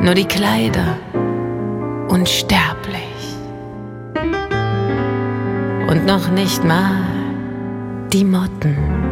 nur die Kleider unsterblich. Und noch nicht mal die Motten.